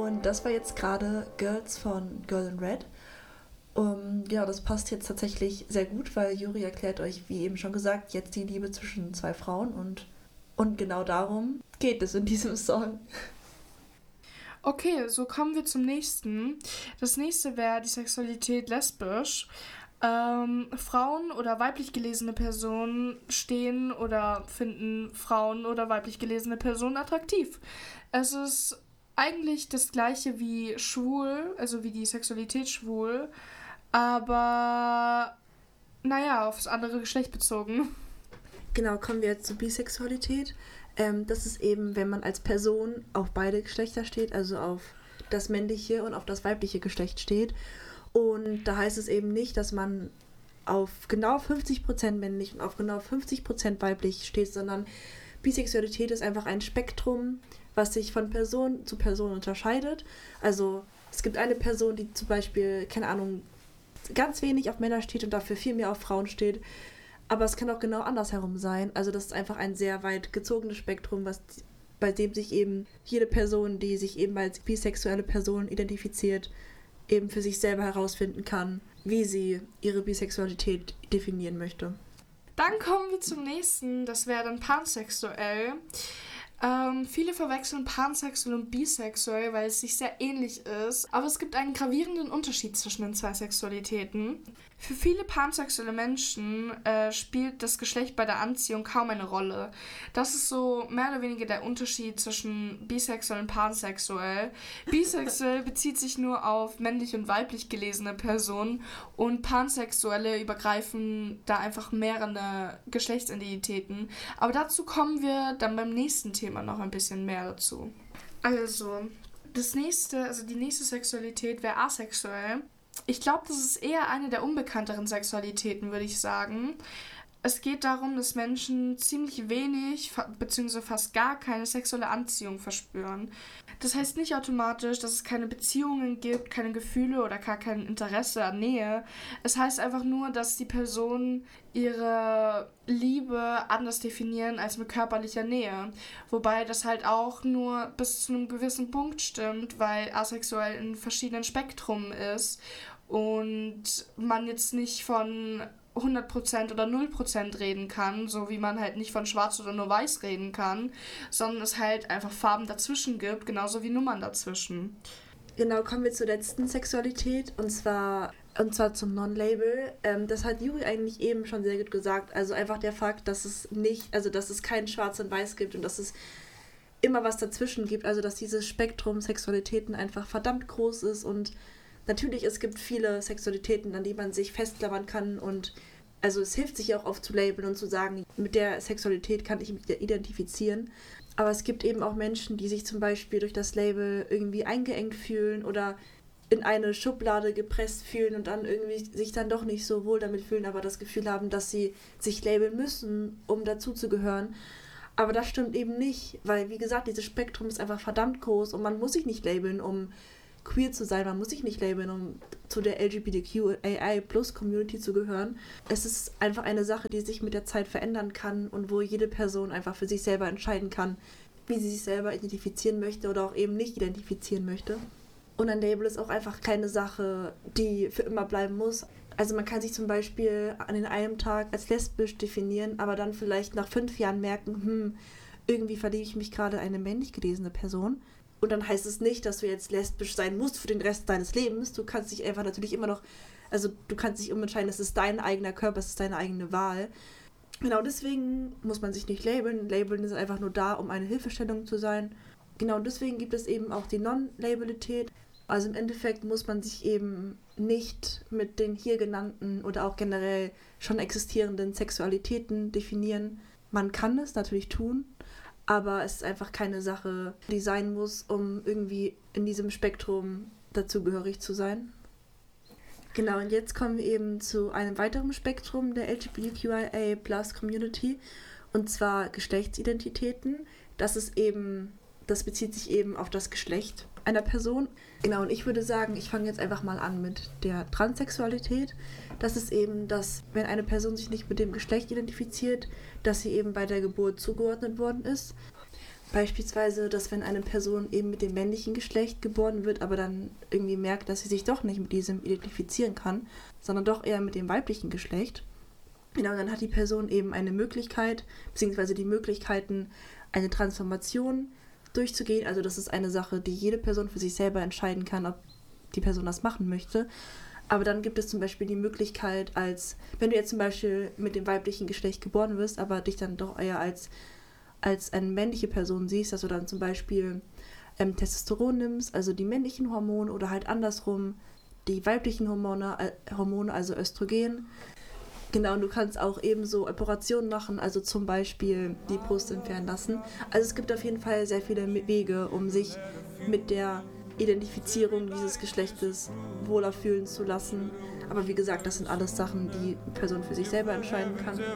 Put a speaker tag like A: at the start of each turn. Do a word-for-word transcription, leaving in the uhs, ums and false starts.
A: Und das war jetzt gerade Girls von Girl in Red. Um, ja, das passt jetzt tatsächlich sehr gut, weil Yuri erklärt euch, wie eben schon gesagt, jetzt die Liebe zwischen zwei Frauen und, und genau darum geht es in diesem Song.
B: Okay, so kommen wir zum nächsten. Das nächste wäre die Sexualität lesbisch. Ähm, Frauen oder weiblich gelesene Personen stehen oder finden Frauen oder weiblich gelesene Personen attraktiv. Es ist eigentlich das gleiche wie schwul, also wie die Sexualität schwul, aber naja, aufs andere Geschlecht bezogen.
A: Genau, kommen wir jetzt zur Bisexualität. Ähm, das ist eben, wenn man als Person auf beide Geschlechter steht, also auf das männliche und auf das weibliche Geschlecht steht. Und da heißt es eben nicht, dass man auf genau fünfzig Prozent männlich und auf genau fünfzig Prozent weiblich steht, sondern Bisexualität ist einfach ein Spektrum, was sich von Person zu Person unterscheidet. Also es gibt eine Person, die zum Beispiel, keine Ahnung, ganz wenig auf Männer steht und dafür viel mehr auf Frauen steht. Aber es kann auch genau andersherum sein. Also das ist einfach ein sehr weit gezogenes Spektrum, was, bei dem sich eben jede Person, die sich eben als bisexuelle Person identifiziert, eben für sich selber herausfinden kann, wie sie ihre Bisexualität definieren möchte.
B: Dann kommen wir zum nächsten, das wäre dann pansexuell. Ähm, viele verwechseln pansexuell und bisexuell, weil es sich sehr ähnlich ist. Aber es gibt einen gravierenden Unterschied zwischen den zwei Sexualitäten. Für viele pansexuelle Menschen äh, spielt das Geschlecht bei der Anziehung kaum eine Rolle. Das ist so mehr oder weniger der Unterschied zwischen bisexuell und pansexuell. Bisexuell bezieht sich nur auf männlich und weiblich gelesene Personen und Pansexuelle übergreifen da einfach mehrere Geschlechtsidentitäten. Aber dazu kommen wir dann beim nächsten Thema noch ein bisschen mehr dazu. Also, das nächste, also die nächste Sexualität wäre asexuell. Ich glaube, das ist eher eine der unbekannteren Sexualitäten, würde ich sagen. Es geht darum, dass Menschen ziemlich wenig bzw. fast gar keine sexuelle Anziehung verspüren. Das heißt nicht automatisch, dass es keine Beziehungen gibt, keine Gefühle oder gar kein Interesse an Nähe. Es heißt einfach nur, dass die Personen ihre Liebe anders definieren als mit körperlicher Nähe. Wobei das halt auch nur bis zu einem gewissen Punkt stimmt, weil asexuell in verschiedenen Spektren ist und man jetzt nicht von hundert Prozent oder null Prozent reden kann, so wie man halt nicht von schwarz oder nur weiß reden kann, sondern es halt einfach Farben dazwischen gibt, genauso wie Nummern dazwischen.
A: Genau, kommen wir zur letzten Sexualität und zwar, und zwar zum Non-Label. Ähm, das hat Yuri eigentlich eben schon sehr gut gesagt. Also einfach der Fakt, dass es nicht, also dass es kein Schwarz und Weiß gibt und dass es immer was dazwischen gibt. Also dass dieses Spektrum Sexualitäten einfach verdammt groß ist und natürlich, es gibt viele Sexualitäten, an die man sich festklammern kann und also es hilft sich auch oft zu labeln und zu sagen, mit der Sexualität kann ich mich identifizieren. Aber es gibt eben auch Menschen, die sich zum Beispiel durch das Label irgendwie eingeengt fühlen oder in eine Schublade gepresst fühlen und dann irgendwie sich dann doch nicht so wohl damit fühlen, aber das Gefühl haben, dass sie sich labeln müssen, um dazuzugehören. Aber das stimmt eben nicht, weil wie gesagt, dieses Spektrum ist einfach verdammt groß und man muss sich nicht labeln, um queer zu sein, man muss sich nicht labeln, um zu der L G B T Q A I Plus Community zu gehören. Es ist einfach eine Sache, die sich mit der Zeit verändern kann und wo jede Person einfach für sich selber entscheiden kann, wie sie sich selber identifizieren möchte oder auch eben nicht identifizieren möchte. Und ein Label ist auch einfach keine Sache, die für immer bleiben muss. Also man kann sich zum Beispiel an einem Tag als lesbisch definieren, aber dann vielleicht nach fünf Jahren merken, hm, irgendwie verliebe ich mich gerade in eine männlich gelesene Person. Und dann heißt es nicht, dass du jetzt lesbisch sein musst für den Rest deines Lebens. Du kannst dich einfach natürlich immer noch, also du kannst dich umentscheiden, es ist dein eigener Körper, es ist deine eigene Wahl. Genau deswegen muss man sich nicht labeln. Labeln ist einfach nur da, um eine Hilfestellung zu sein. Genau deswegen gibt es eben auch die Non-Labelität. Also im Endeffekt muss man sich eben nicht mit den hier genannten oder auch generell schon existierenden Sexualitäten definieren. Man kann es natürlich tun, aber es ist einfach keine Sache, die sein muss, um irgendwie in diesem Spektrum dazugehörig zu sein. Genau, und jetzt kommen wir eben zu einem weiteren Spektrum der L G B T Q I A Plus Community, und zwar Geschlechtsidentitäten. Das ist eben, das bezieht sich eben auf das Geschlecht einer Person. Genau, und ich würde sagen, ich fange jetzt einfach mal an mit der Transsexualität. Das ist eben, dass wenn eine Person sich nicht mit dem Geschlecht identifiziert, dass sie eben bei der Geburt zugeordnet worden ist. Beispielsweise, dass wenn eine Person eben mit dem männlichen Geschlecht geboren wird, aber dann irgendwie merkt, dass sie sich doch nicht mit diesem identifizieren kann, sondern doch eher mit dem weiblichen Geschlecht. Genau, dann hat die Person eben eine Möglichkeit, beziehungsweise die Möglichkeiten, eine Transformation durchzugehen. Also das ist eine Sache, die jede Person für sich selber entscheiden kann, ob die Person das machen möchte. Aber dann gibt es zum Beispiel die Möglichkeit, als wenn du jetzt zum Beispiel mit dem weiblichen Geschlecht geboren wirst, aber dich dann doch eher als, als eine männliche Person siehst, dass du dann zum Beispiel ähm, Testosteron nimmst, also die männlichen Hormone, oder halt andersrum die weiblichen Hormone, äh, Hormone also Östrogen. Genau, und du kannst auch ebenso Operationen machen, also zum Beispiel die Brust entfernen lassen. Also es gibt auf jeden Fall sehr viele Wege, um sich mit der Identifizierung dieses Geschlechtes wohler fühlen zu lassen. Aber wie gesagt, das sind alles Sachen, die die Person für sich selber entscheiden kann.